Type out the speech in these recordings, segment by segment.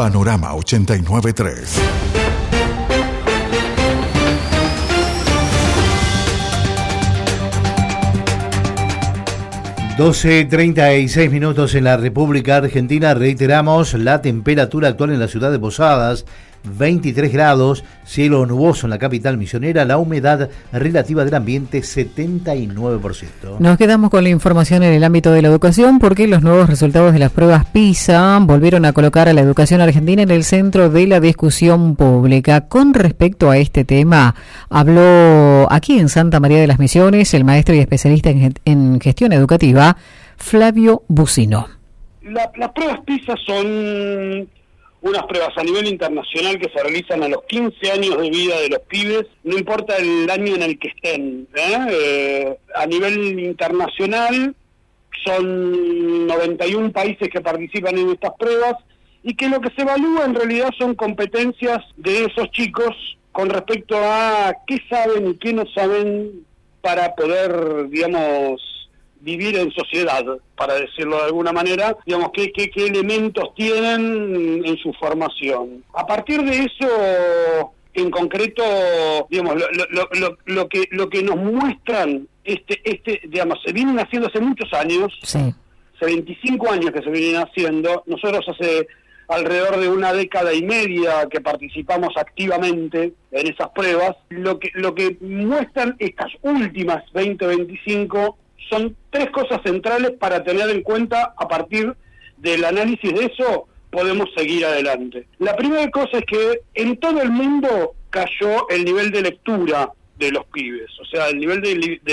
Panorama 89.3. (12:36) en la República Argentina. Reiteramos la temperatura actual en la ciudad de Posadas: 23 grados, cielo nuboso en la capital misionera, la humedad relativa del ambiente 79%. Nos quedamos con la información en el ámbito de la educación porque los nuevos resultados de las pruebas PISA volvieron a colocar a la educación argentina en el centro de la discusión pública. Con respecto a este tema, habló aquí en Santa María de las Misiones el maestro y especialista en gestión educativa, Flavio Bucino. Las pruebas PISA son unas pruebas a nivel internacional que se realizan a los 15 años de vida de los pibes, no importa el año en el que estén. A nivel internacional son 91 países que participan en estas pruebas y que lo que se evalúa en realidad son competencias de esos chicos con respecto a qué saben y qué no saben para poder, digamos, vivir en sociedad, para decirlo de alguna manera, digamos, qué elementos tienen en su formación. A partir de eso, en concreto, digamos, lo que nos muestran, digamos, se vienen haciendo hace muchos años, sí, hace 25 años que se vienen haciendo, nosotros hace alrededor de una década y media que participamos activamente en esas pruebas. Lo que muestran estas últimas 20-25 son tres cosas centrales para tener en cuenta. A partir del análisis de eso podemos seguir adelante. La primera cosa es que en todo el mundo cayó el nivel de lectura de los pibes, o sea, el nivel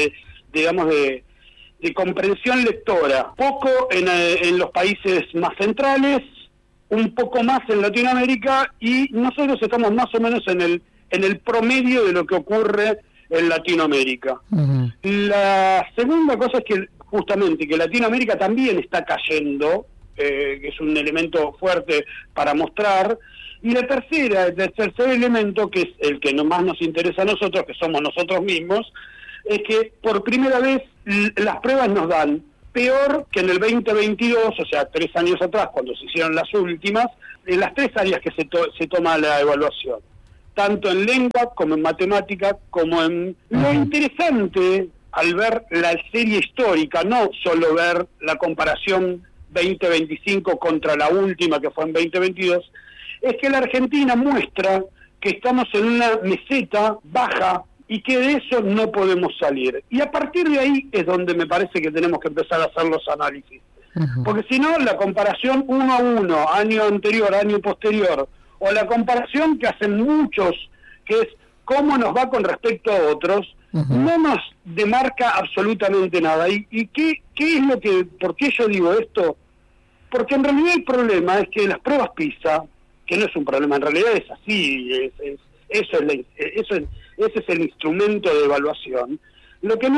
de comprensión lectora. Poco en los países más centrales, un poco más en Latinoamérica, y nosotros estamos más o menos en el promedio de lo que ocurre en Latinoamérica. Uh-huh. La segunda cosa es que justamente que Latinoamérica también está cayendo, que es un elemento fuerte para mostrar. Y el tercer elemento, que es el que más nos interesa a nosotros, que somos nosotros mismos, es que por primera vez las pruebas nos dan peor que en el 2022, o sea, 3 años atrás, cuando se hicieron las últimas, en las 3 áreas que se toma la evaluación, tanto en lengua como en matemática, como en... Lo interesante al ver la serie histórica, no solo ver la comparación 2025 contra la última que fue en 2022, es que la Argentina muestra que estamos en una meseta baja y que de eso no podemos salir. Y a partir de ahí es donde me parece que tenemos que empezar a hacer los análisis. Uh-huh. Porque si no, la comparación 1 a 1, año anterior, año posterior, o la comparación que hacen muchos, que es cómo nos va con respecto a otros, uh-huh, no nos demarca absolutamente nada. ¿Y qué es lo que... ¿Por qué yo digo esto? Porque en realidad el problema es que las pruebas PISA, que no es un problema, en realidad es así, ese es el instrumento de evaluación, lo que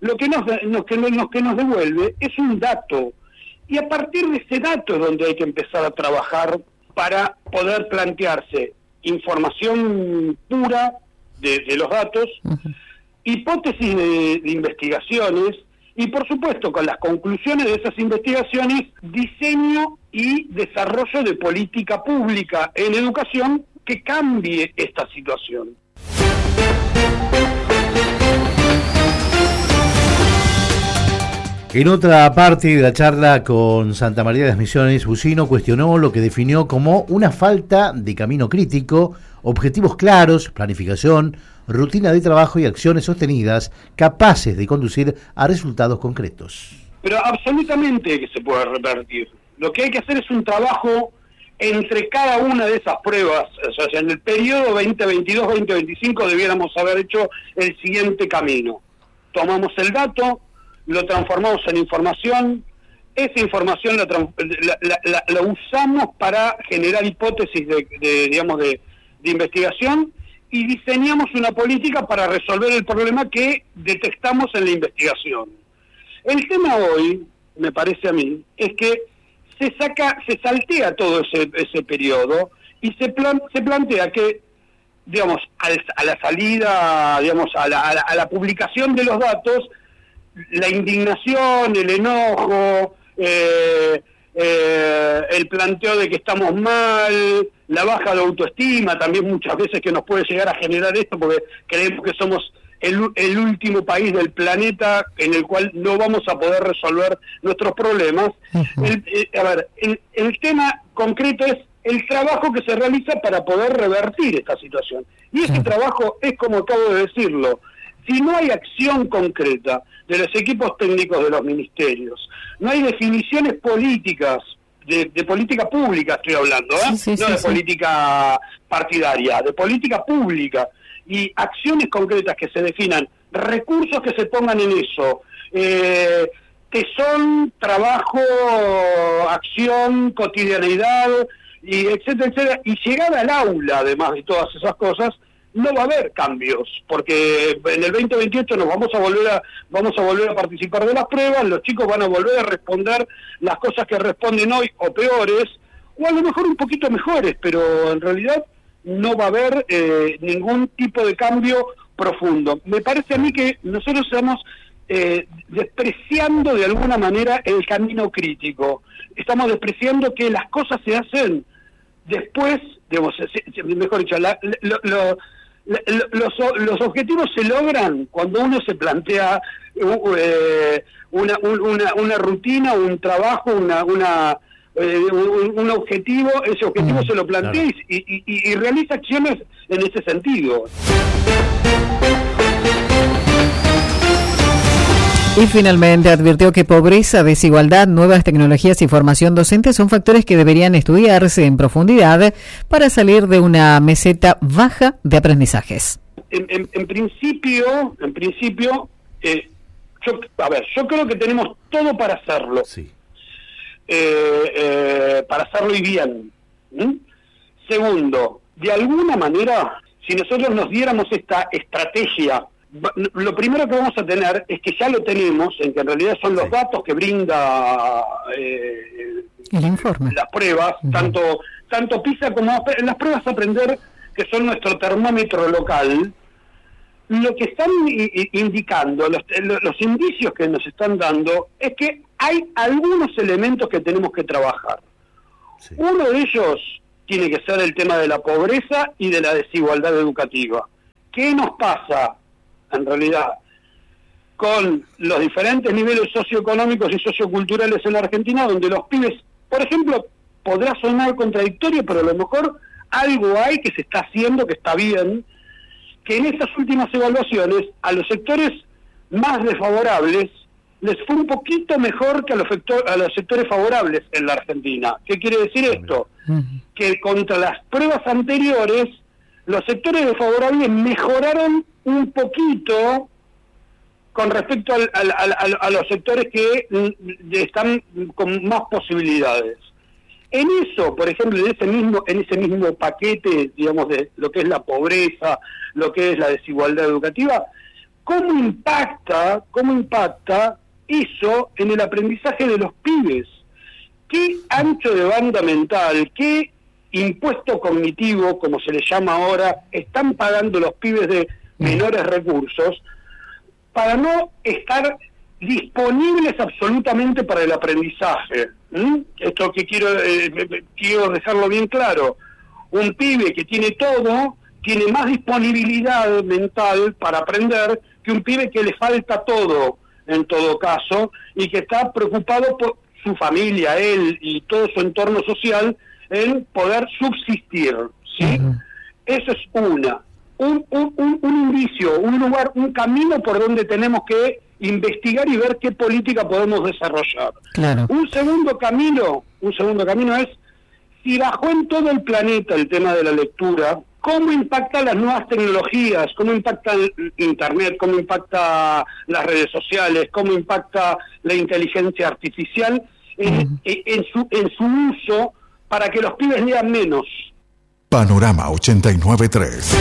nos devuelve es un dato, y a partir de ese dato es donde hay que empezar a trabajar para poder plantearse información pura de los datos, uh-huh, hipótesis de investigaciones, y por supuesto con las conclusiones de esas investigaciones, diseño y desarrollo de política pública en educación que cambie esta situación. En otra parte de la charla con Santa María de las Misiones, Bucino cuestionó lo que definió como una falta de camino crítico, objetivos claros, planificación, rutina de trabajo y acciones sostenidas capaces de conducir a resultados concretos. Pero absolutamente que se puede revertir. Lo que hay que hacer es un trabajo entre cada una de esas pruebas. O sea, en el periodo 2022-2025 debiéramos haber hecho el siguiente camino. Tomamos el dato, lo transformamos en información, esa información la usamos para generar hipótesis de investigación, y diseñamos una política para resolver el problema que detectamos en la investigación. El tema hoy, me parece a mí, es que se saltea todo ese periodo y se plantea que, digamos, a la salida, digamos, a la publicación de los datos, la indignación, el enojo, el planteo de que estamos mal, la baja de autoestima también muchas veces que nos puede llegar a generar esto, porque creemos que somos el último país del planeta en el cual no vamos a poder resolver nuestros problemas. Uh-huh. El tema concreto es el trabajo que se realiza para poder revertir esta situación. Y ese trabajo es, como acabo de decirlo, si no hay acción concreta de los equipos técnicos de los ministerios, no hay definiciones políticas, de política pública estoy hablando, política partidaria, de política pública, y acciones concretas que se definan, recursos que se pongan en eso, tesón, trabajo, acción, cotidianeidad, y etcétera, etcétera, y llegar al aula, además de todas esas cosas, no va a haber cambios, porque en el 2028 nos vamos a volver a participar de las pruebas, los chicos van a volver a responder las cosas que responden hoy, o peores, o a lo mejor un poquito mejores, pero en realidad no va a haber ningún tipo de cambio profundo. Me parece a mí que nosotros estamos despreciando de alguna manera el camino crítico. Estamos despreciando que las cosas se hacen después, digamos, mejor dicho, los objetivos se logran cuando uno se plantea una rutina, un trabajo, un objetivo, ese objetivo se lo plantea, claro, y realiza acciones en ese sentido. Y finalmente advirtió que pobreza, desigualdad, nuevas tecnologías y formación docente son factores que deberían estudiarse en profundidad para salir de una meseta baja de aprendizajes. En principio, yo creo que tenemos todo para hacerlo. Sí. Para hacerlo y bien. Segundo, de alguna manera, si nosotros nos diéramos esta estrategia, lo primero que vamos a tener es que ya lo tenemos, en que en realidad son los datos que brinda el informe, las pruebas, tanto PISA como las pruebas a aprender, que son nuestro termómetro local. Lo que están indicando, los indicios que nos están dando, es que hay algunos elementos que tenemos que trabajar. Sí. Uno de ellos tiene que ser el tema de la pobreza y de la desigualdad educativa. ¿Qué nos pasa, en realidad, con los diferentes niveles socioeconómicos y socioculturales en la Argentina, donde los pibes, por ejemplo, podrá sonar contradictorio, pero a lo mejor algo hay que se está haciendo, que está bien, que en estas últimas evaluaciones a los sectores más desfavorables les fue un poquito mejor que a los sectores favorables en la Argentina. ¿Qué quiere decir esto? Que contra las pruebas anteriores, los sectores desfavorables mejoraron un poquito con respecto a los sectores que están con más posibilidades. En eso, por ejemplo, en ese mismo paquete, digamos, de lo que es la pobreza, lo que es la desigualdad educativa, ¿cómo impacta eso en el aprendizaje de los pibes? ¿Qué ancho de banda mental, qué impuesto cognitivo, como se le llama ahora, están pagando los pibes de menores recursos para no estar disponibles absolutamente para el aprendizaje? Esto que quiero dejarlo bien claro. Un pibe que tiene todo tiene más disponibilidad mental para aprender que un pibe que le falta todo, en todo caso, y que está preocupado por su familia, él y todo su entorno social, en poder subsistir, ¿sí? Eso es un indicio, un lugar, un camino por donde tenemos que investigar y ver qué política podemos desarrollar. Claro. Un segundo camino es, si bajó en todo el planeta el tema de la lectura, ¿cómo impacta las nuevas tecnologías? ¿Cómo impacta Internet? ¿Cómo impacta las redes sociales? ¿Cómo impacta la inteligencia artificial en su uso para que los pibes lean menos? Panorama 89.3.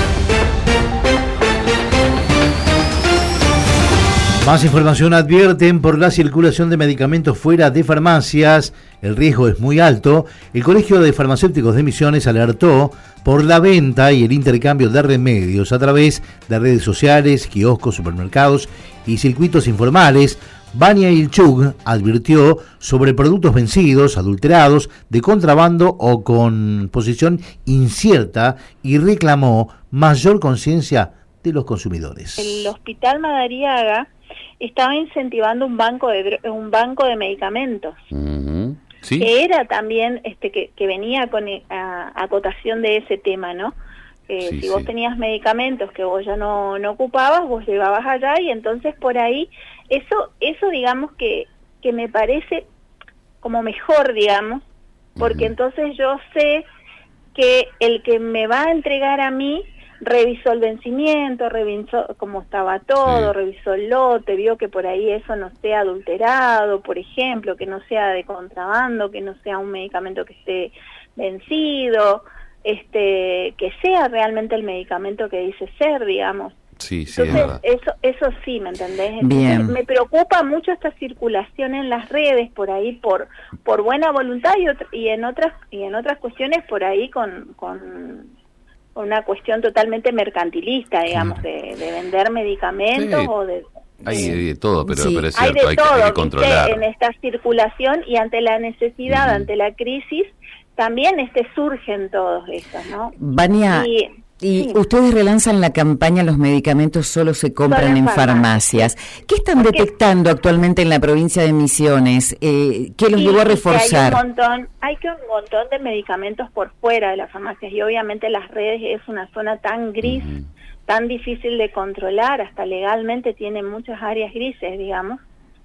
Más información: advierten por la circulación de medicamentos fuera de farmacias, el riesgo es muy alto. El Colegio de Farmacéuticos de Misiones alertó por la venta y el intercambio de remedios a través de redes sociales, kioscos, supermercados y circuitos informales, Vania Ilchug advirtió sobre productos vencidos, adulterados, de contrabando o con posición incierta y reclamó mayor conciencia de los consumidores. El Hospital Madariaga estaba incentivando un banco de medicamentos. ¿Sí? Que era también que venía con acotación de ese tema, ¿no? Si vos tenías medicamentos que vos ya no ocupabas, vos llevabas allá, y entonces por ahí eso digamos que me parece como mejor, digamos, porque entonces yo sé que el que me va a entregar a mí revisó el vencimiento, revisó cómo estaba todo, revisó el lote, vio que por ahí eso no sea adulterado, por ejemplo, que no sea de contrabando, que no sea un medicamento que esté vencido, que sea realmente el medicamento que dice ser, digamos. Sí, entonces, eso sí, ¿me entendés? Bien. Me preocupa mucho esta circulación en las redes, por ahí por buena voluntad, y en otras cuestiones por ahí con una cuestión totalmente mercantilista, digamos, de vender medicamentos o de... Hay de todo, pero es cierto, hay de todo, hay que controlar. En esta circulación, y ante la necesidad, ante la crisis, también surgen todos estos, ¿no? Vania, y ustedes relanzan la campaña "Los medicamentos solo se compran en farmacias". ¿Qué están detectando actualmente en la provincia de Misiones? ¿Qué los llevó a reforzar? Hay un montón de medicamentos por fuera de las farmacias, y obviamente las redes es una zona tan gris, tan difícil de controlar, hasta legalmente tiene muchas áreas grises, digamos.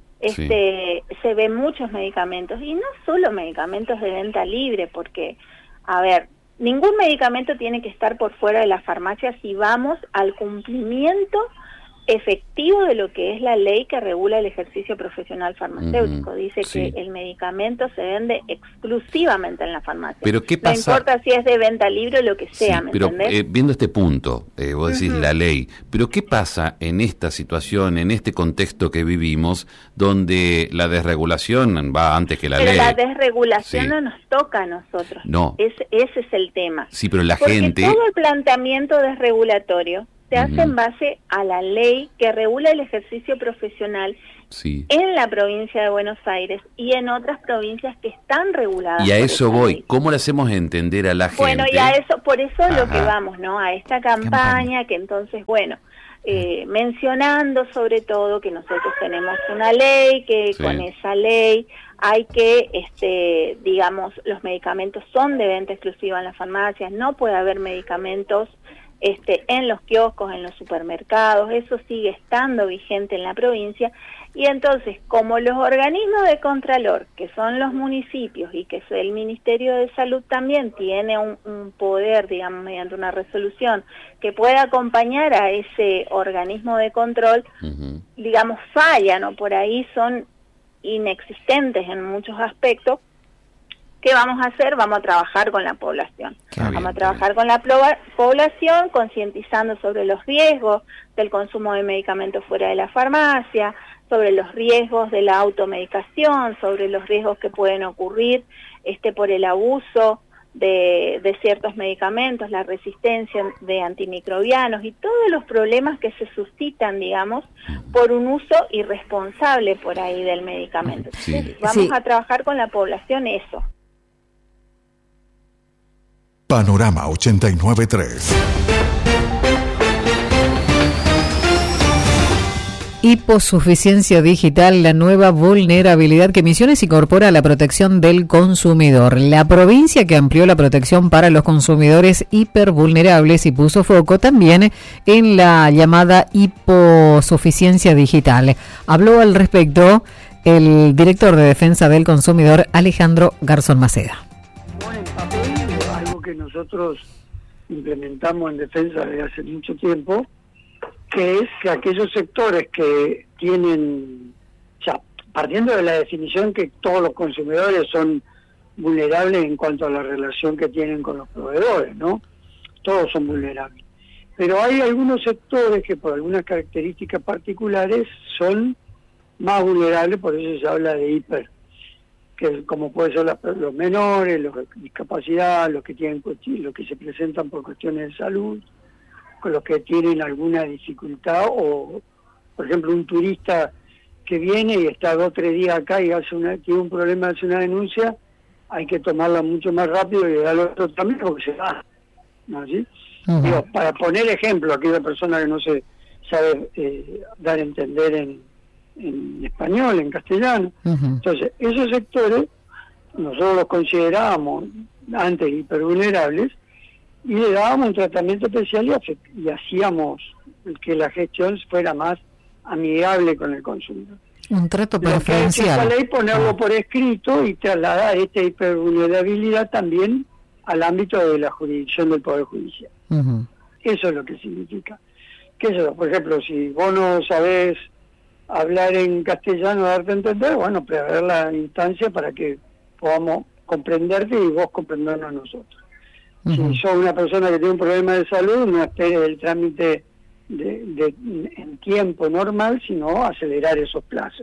Se ven muchos medicamentos, y no solo medicamentos de venta libre, porque, a ver, ningún medicamento tiene que estar por fuera de la farmacia si vamos al cumplimiento efectivo de lo que es la ley que regula el ejercicio profesional farmacéutico. Dice que el medicamento se vende exclusivamente en la farmacia. Pero ¿qué pasa? No importa si es de venta libre o lo que sea, ¿me entendés? Viendo este punto, vos decís la ley, pero ¿qué pasa en esta situación, en este contexto que vivimos, donde la desregulación va antes que la ley? Pero la desregulación no nos toca a nosotros. No. Ese es el tema. Sí, pero Porque gente... todo el planteamiento desregulatorio se hace en base a la ley que regula el ejercicio profesional en la provincia de Buenos Aires y en otras provincias que están reguladas. Y a eso voy. ¿Cómo le hacemos entender a la gente? Bueno, y a eso, por eso es lo que vamos, ¿no? A esta campaña que entonces, bueno, mencionando sobre todo que nosotros tenemos una ley, que con esa ley hay que, digamos, los medicamentos son de venta exclusiva en las farmacias, no puede haber medicamentos en los kioscos, en los supermercados, eso sigue estando vigente en la provincia. Y entonces, como los organismos de contralor, que son los municipios, y que el Ministerio de Salud también tiene un poder, digamos, mediante una resolución, que pueda acompañar a ese organismo de control, digamos, fallan, o por ahí son inexistentes en muchos aspectos. ¿Qué vamos a hacer? Vamos a trabajar con la población. Vamos a trabajar con la población, concientizando sobre los riesgos del consumo de medicamentos fuera de la farmacia, sobre los riesgos de la automedicación, sobre los riesgos que pueden ocurrir por el abuso de ciertos medicamentos, la resistencia de antimicrobianos y todos los problemas que se suscitan, digamos, por un uso irresponsable por ahí del medicamento. Entonces, vamos a trabajar con la población eso. Panorama 89.3. Hiposuficiencia digital, la nueva vulnerabilidad que Misiones incorpora a la protección del consumidor. La provincia que amplió la protección para los consumidores hipervulnerables y puso foco también en la llamada hiposuficiencia digital. Habló al respecto el director de Defensa del Consumidor, Alejandro Garzón Maceda. Algo que nosotros implementamos en Defensa desde hace mucho tiempo, que es que aquellos sectores que tienen, o sea, partiendo de la definición que todos los consumidores son vulnerables en cuanto a la relación que tienen con los proveedores, ¿no? Todos son vulnerables. Pero hay algunos sectores que por algunas características particulares son más vulnerables, por eso se habla de hiper, que como puede ser los menores, los de discapacidad, los que se presentan por cuestiones de salud, con los que tienen alguna dificultad, o por ejemplo un turista que viene y está 2 o 3 días acá y tiene un problema, hace una denuncia, hay que tomarla mucho más rápido y darle otro trámite porque se va, ¿no? ¿Sí? Uh-huh. Digo, para poner ejemplo, aquella persona que no se sabe dar a entender en español, en castellano. Uh-huh. Entonces, esos sectores nosotros los considerábamos antes hipervulnerables y le dábamos un tratamiento especial y hacíamos que la gestión fuera más amigable con el consumidor. Un trato preferencial. Esta ley ponerlo por escrito y trasladar esta hipervulnerabilidad también al ámbito de la jurisdicción del Poder Judicial. Uh-huh. Eso es lo que significa. ¿Qué es eso? Por ejemplo, si vos no sabés hablar en castellano, darte a entender, bueno, prever la instancia para que podamos comprenderte y vos comprendernos a nosotros. Uh-huh. Si sos una persona que tiene un problema de salud, no esperes el trámite en tiempo normal, sino acelerar esos plazos.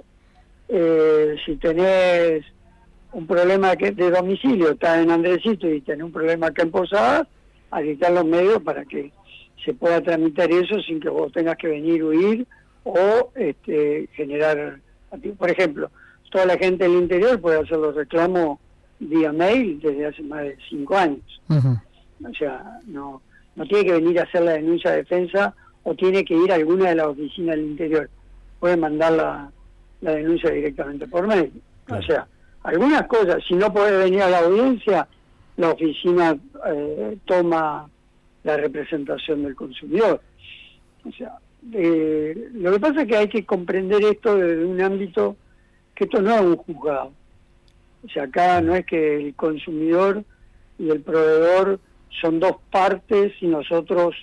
Si tenés un problema de domicilio, estás en Andresito y tenés un problema acá en Posadas, habilitar los medios para que se pueda tramitar eso sin que vos tengas que venir, huir o generar. Por ejemplo, toda la gente del interior puede hacer los reclamos vía mail desde hace más de 5 años. Uh-huh. O sea, no tiene que venir a hacer la denuncia de defensa o tiene que ir a alguna de las oficinas del interior. Puede mandar la denuncia directamente por mail. Claro. O sea, algunas cosas, si no puede venir a la audiencia, la oficina toma la representación del consumidor. O sea, lo que pasa es que hay que comprender esto desde un ámbito que esto no es un juzgado. O sea, acá no es que el consumidor y el proveedor son 2 partes y nosotros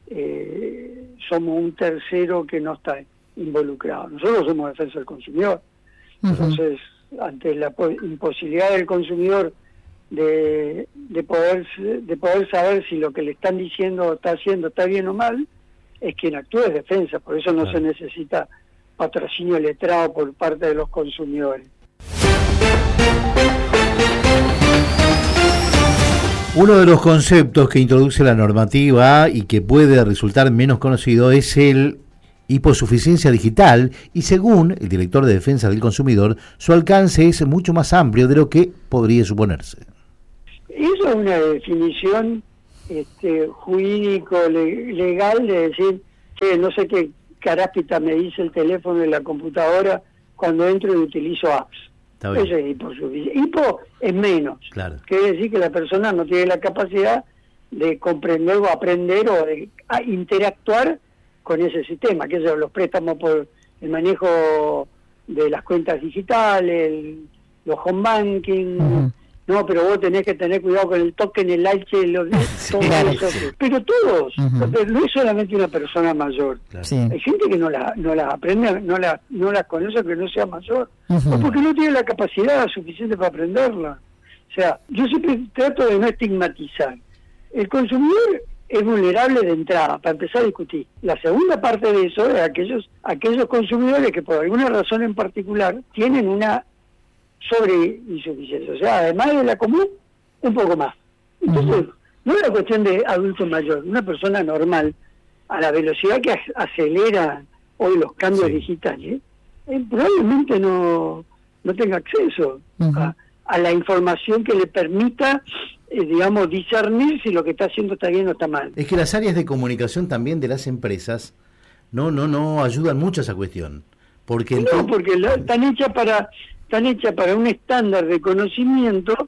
somos un tercero que no está involucrado. Nosotros somos defensa del consumidor. Uh-huh. Entonces, ante la imposibilidad del consumidor de poder saber si lo que le están diciendo o está haciendo está bien o mal, es quien actúa es defensa. Por eso no se necesita patrocinio letrado por parte de los consumidores. Uno de los conceptos que introduce la normativa y que puede resultar menos conocido es el hiposuficiencia digital, y según el director de Defensa del Consumidor, su alcance es mucho más amplio de lo que podría suponerse. Eso es una definición jurídico-legal de decir que no sé qué caráspita me dice el teléfono de la computadora cuando entro y utilizo apps. Eso es hiposuficiencia. Hipo es menos. Claro. Quiere decir que la persona no tiene la capacidad de comprender o aprender o de interactuar con ese sistema, que es los préstamos por el manejo de las cuentas digitales, los home banking. Uh-huh. No, pero vos tenés que tener cuidado con el token, el H, todo eso. Sí. Pero todos, uh-huh. No es solamente una persona mayor. Claro. Sí. Hay gente que no la aprende, no la conoce, que no sea mayor, uh-huh. o porque no tiene la capacidad suficiente para aprenderla. O sea, yo siempre trato de no estigmatizar. El consumidor es vulnerable de entrada, para empezar a discutir. La segunda parte de eso es aquellos consumidores que por alguna razón en particular tienen una sobre insuficiencia, o sea, además de la común, un poco más. Entonces, uh-huh. no es una cuestión de adulto mayor, una persona normal, a la velocidad que acelera hoy los cambios digitales, probablemente no tenga acceso uh-huh. a la información que le permita, digamos, discernir si lo que está haciendo está bien o está mal. Es que las áreas de comunicación también de las empresas no ayudan mucho a esa cuestión. Porque están hechas para un estándar de conocimiento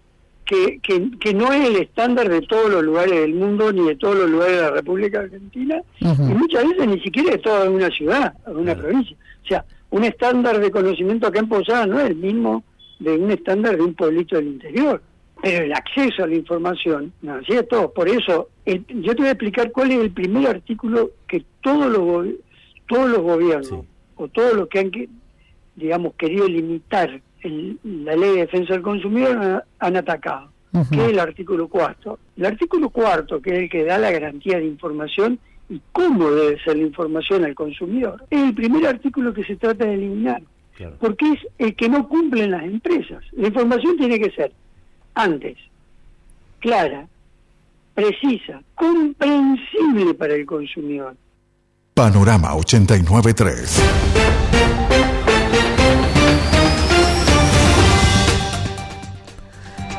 que no es el estándar de todos los lugares del mundo ni de todos los lugares de la República Argentina, uh-huh. y muchas veces ni siquiera de toda una ciudad o una provincia. O sea, un estándar de conocimiento acá en Posadas no es el mismo de un estándar de un pueblito del interior. Pero el acceso a la información, así es todo. Por eso, yo te voy a explicar cuál es el primer artículo que todos los gobiernos, o todos los que han digamos, querido limitar la ley de defensa del consumidor han atacado, uh-huh. que es el artículo 4. El artículo 4, que es el que da la garantía de información y cómo debe ser la información al consumidor, es el primer artículo que se trata de eliminar, claro. porque es el que no cumplen las empresas. La información tiene que ser, antes, clara, precisa, comprensible para el consumidor. Panorama 89.3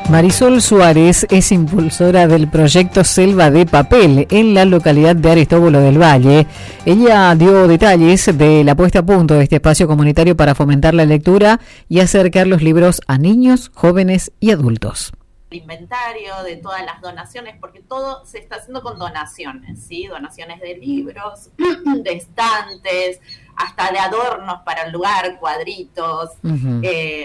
Marisol Suárez es impulsora del proyecto Selva de Papel en la localidad de Aristóbulo del Valle. Ella dio detalles de la puesta a punto de este espacio comunitario para fomentar la lectura y acercar los libros a niños, jóvenes y adultos. El inventario de todas las donaciones, porque todo se está haciendo con donaciones, ¿sí? Donaciones de libros, de estantes, hasta de adornos para el lugar, cuadritos. Uh-huh.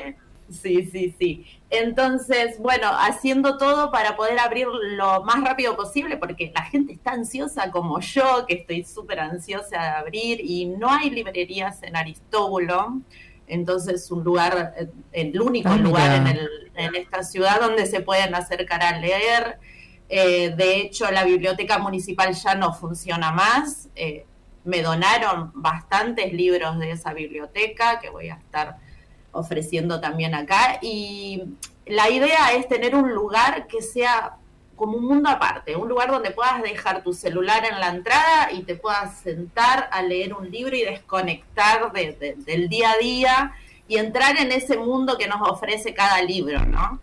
Sí. Entonces, bueno, haciendo todo para poder abrir lo más rápido posible, porque la gente está ansiosa como yo, que estoy súper ansiosa de abrir, y no hay librerías en Aristóbulo. Entonces, un lugar, el único lugar en esta ciudad donde se pueden acercar a leer. De hecho, la biblioteca municipal ya no funciona más. Me donaron bastantes libros de esa biblioteca que voy a estar ofreciendo también acá. Y la idea es tener un lugar que sea como un mundo aparte, un lugar donde puedas dejar tu celular en la entrada y te puedas sentar a leer un libro y desconectar del día a día y entrar en ese mundo que nos ofrece cada libro, ¿no?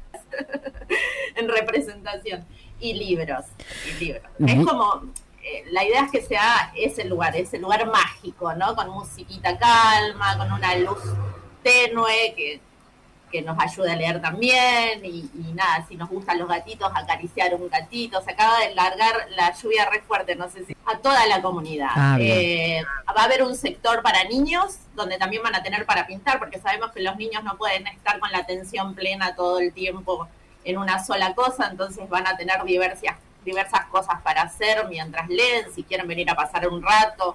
En representación. Y libros. Uh-huh. Es como, la idea es que sea ese lugar mágico, ¿no? Con musiquita calma, con una luz tenue que nos ayude a leer también, y nada, si nos gustan los gatitos, acariciar un gatito. Se acaba de largar la lluvia re fuerte, no sé si a toda la comunidad. Va a haber un sector para niños, donde también van a tener para pintar, porque sabemos que los niños no pueden estar con la atención plena todo el tiempo en una sola cosa, entonces van a tener diversas cosas para hacer mientras leen, si quieren venir a pasar un rato.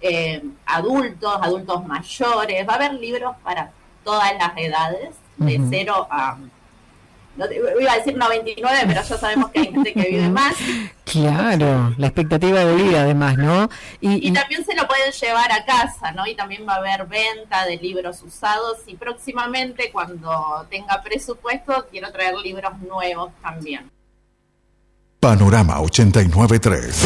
Adultos mayores, va a haber libros para todas las edades, de 0 a, no, iba a decir 99, pero ya sabemos que hay gente que vive más. Claro, la expectativa de vida además, ¿no? Y también se lo pueden llevar a casa, ¿no? Y también va a haber venta de libros usados, y próximamente, cuando tenga presupuesto, quiero traer libros nuevos también. Panorama 89.3.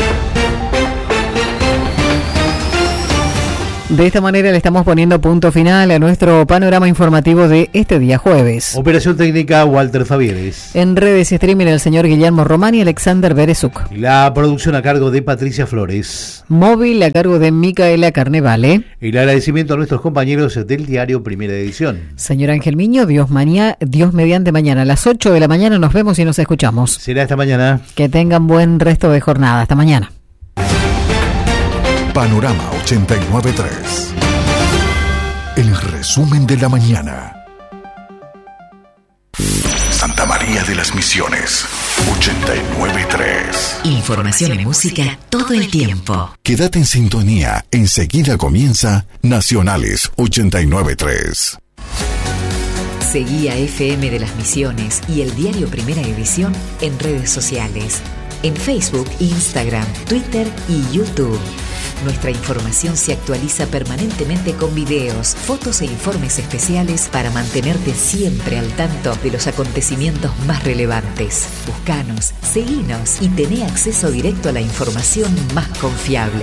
De esta manera le estamos poniendo punto final a nuestro panorama informativo de este día jueves. Operación técnica Walter Favieres. En redes y streaming el señor Guillermo Román y Alexander Berezuk. La producción a cargo de Patricia Flores. Móvil a cargo de Micaela Carnevale. El agradecimiento a nuestros compañeros del diario Primera Edición. Señor Ángel Miño, Dios mediante mañana a las 8 de la mañana nos vemos y nos escuchamos. Será esta mañana. Que tengan buen resto de jornada. Hasta mañana. Panorama 89.3. El resumen de la mañana. Santa María de las Misiones 89.3. Información y música todo el tiempo. Quédate en sintonía. Enseguida comienza Nacionales 89.3. Seguí a FM de las Misiones y el diario Primera Edición en redes sociales. En Facebook, Instagram, Twitter y YouTube. Nuestra información se actualiza permanentemente con videos, fotos e informes especiales para mantenerte siempre al tanto de los acontecimientos más relevantes. Búscanos, seguinos y tené acceso directo a la información más confiable.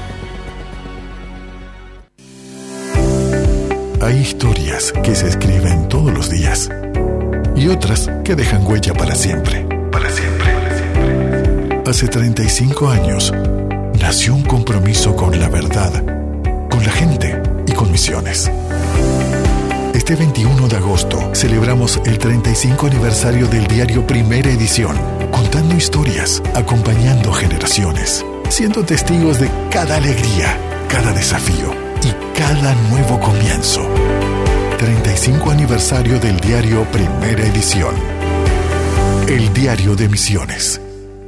Hay historias que se escriben todos los días y otras que dejan huella para siempre. Para siempre. Hace 35 años nació un compromiso con la verdad, con la gente y con Misiones. Este 21 de agosto celebramos el 35 aniversario del diario Primera Edición, contando historias, acompañando generaciones, siendo testigos de cada alegría, cada desafío y cada nuevo comienzo. 35 aniversario del diario Primera Edición. El diario de Misiones.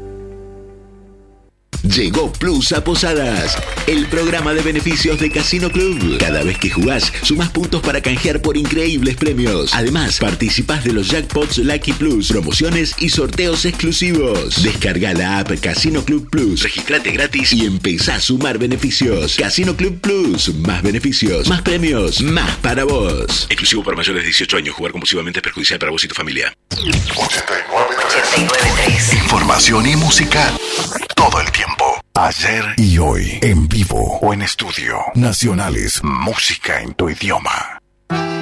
Llegó Plus a Posadas, el programa de beneficios de Casino Club. Cada vez que jugás, sumás puntos para canjear por increíbles premios. Además, participás de los jackpots Lucky Plus, promociones y sorteos exclusivos. Descarga la app Casino Club Plus, registrate gratis y empezá a sumar beneficios. Casino Club Plus, más beneficios, más premios, más para vos. Exclusivo para mayores de 18 años. Jugar compulsivamente es perjudicial para vos y tu familia. 89.3. Información y música todo el tiempo. Ayer y hoy, en vivo o en estudio. Nacionales, música en tu idioma.